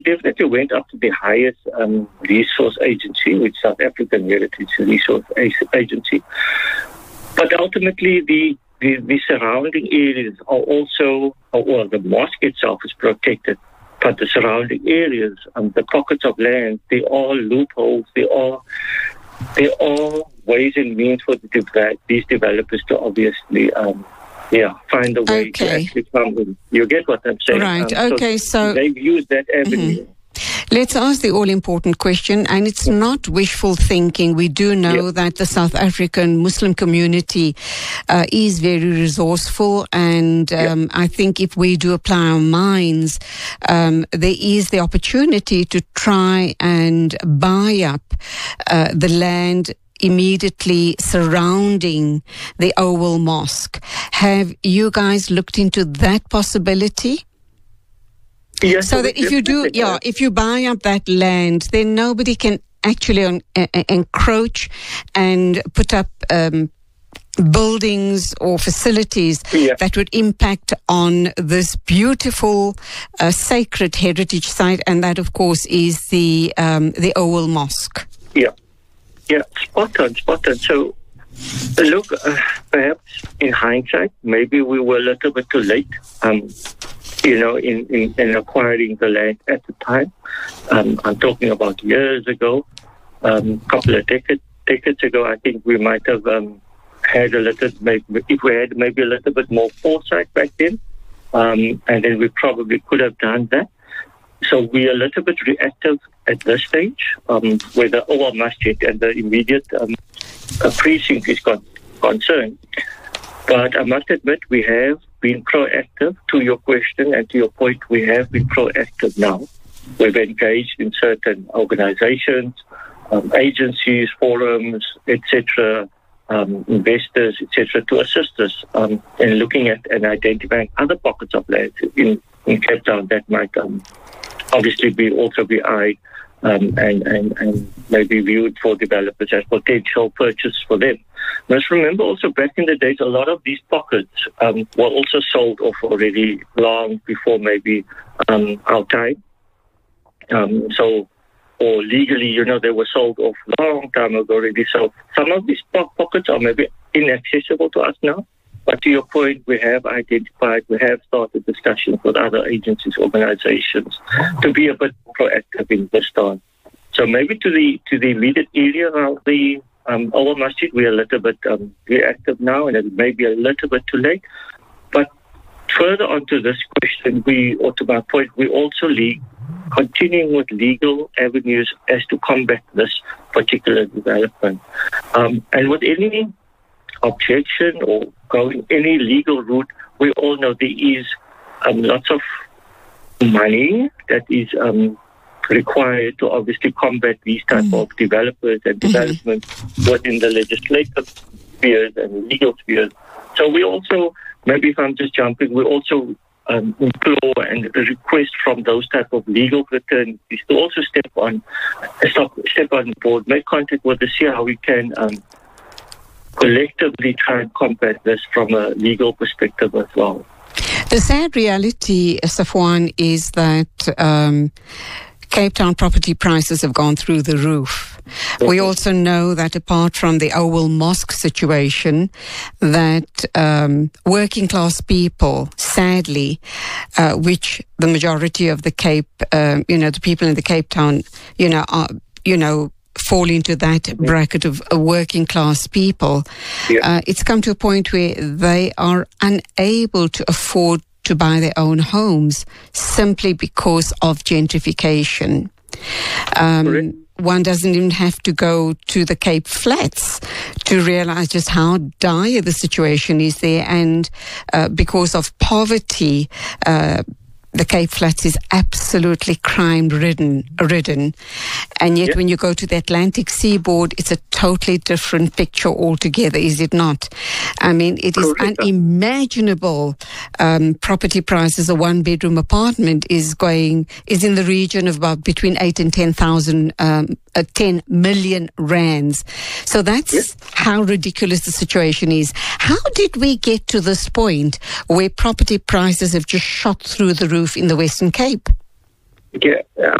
definitely went up to the highest resource agency, which is South African Heritage Resource Agency. But ultimately, the surrounding areas are also, well, the mosque itself is protected, but the surrounding areas, the pockets of land, they are loopholes, they are ways and means for these developers to obviously, find a way to actually come in. You get what I'm saying? Right, okay, so they've used that avenue. Let's ask the all-important question, and it's not wishful thinking. We do know that the South African Muslim community is very resourceful, and I think if we do apply our minds, there is the opportunity to try and buy up the land immediately surrounding the Oval Mosque. Have you guys looked into that possibility? Yes, so that if you buy up that land, then nobody can actually encroach and put up buildings or facilities that would impact on this beautiful sacred heritage site, and that, of course, is the Oval Mosque. Yeah, spot on. So, look, perhaps in hindsight, maybe we were a little bit too late. In acquiring the land at the time. I'm talking about years ago, couple of decades ago. I think we might have had if we had maybe a little bit more foresight back then, and then we probably could have done that. So we are a little bit reactive at this stage, where the Oval Masjid and the immediate precinct is concerned. But I must admit, we have been proactive. To your question and to your point, we have been proactive now. We've engaged in certain organizations, agencies, forums, etc., investors, etc., to assist us in looking at and identifying other pockets of land in Cape Town that might obviously be eyed and maybe viewed for developers as potential purchase for them. Must remember also, back in the days, a lot of these pockets were also sold off already long before maybe our time. Or legally, they were sold off long time ago already. So some of these pockets are maybe inaccessible to us now. But to your point, we have identified, we have started discussions with other agencies, organizations, to be a bit proactive in this time. So maybe to the immediate area around the Oval Masjid, we're a little bit reactive now, and it may be a little bit too late. But further on to this question, to my point, we also continuing with legal avenues as to combat this particular development. And with any objection or going any legal route, we all know there is lots of money that is required to obviously combat these type of developers and development within the legislative spheres and legal spheres. So we also, maybe if I'm just jumping, we also implore and request from those type of legal fraternities to also step on board, make contact with us, see how we can collectively try and combat this from a legal perspective as well. The sad reality, Safwan, is that Cape Town property prices have gone through the roof. We also know that apart from the Oval Mosque situation, that working class people, sadly, which the majority of the Cape, the people in the Cape Town, fall into that bracket of working class people. It's come to a point where they are unable to afford to buy their own homes simply because of gentrification. One doesn't even have to go to the Cape Flats to realize just how dire the situation is there. And because of poverty, the Cape Flats is absolutely crime-ridden. And yet when you go to the Atlantic seaboard, it's a totally different picture altogether, is it not? I mean, it is unimaginable property prices. A one-bedroom apartment is in the region of about between 8 and 10 million rands. So that's how ridiculous the situation is. How did we get to this point where property prices have just shot through the roof in the Western Cape? Yeah,